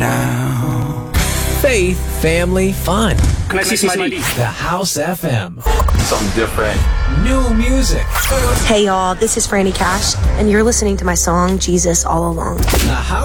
Now. Faith, family, fun. Can I see some ID? The House FM. Something different. New music. Hey y'all, this is Franny Cash, and you're listening to my song, Jesus All Along. The House